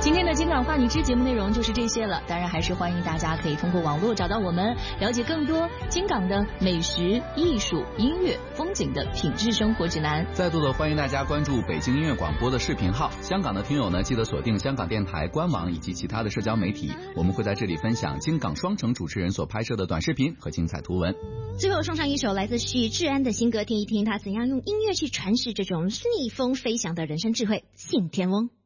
今天的金港话你知节目内容就是这些了，当然还是欢迎大家可以通过网络找到我们，了解更多金港的美食、艺术、音乐、风景的品质生活指南。 再度的欢迎大家关注北京音乐广播的视频号，香港的听友呢，记得锁定香港电台官网以及其他的社交媒体，我们会在这里分享金港双城主持人所拍摄的短视频和精彩图文。 最后送上一首来自许志安的新歌，听一听他怎样用音乐去诠释这种逆风飞翔的人生智慧。信天翁。